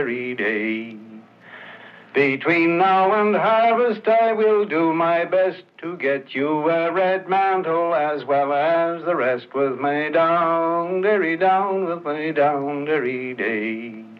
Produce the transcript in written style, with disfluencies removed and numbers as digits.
day. Between now and harvest I will do my best to get you a red mantle as well as the rest with my down, derry down with my down, derry day.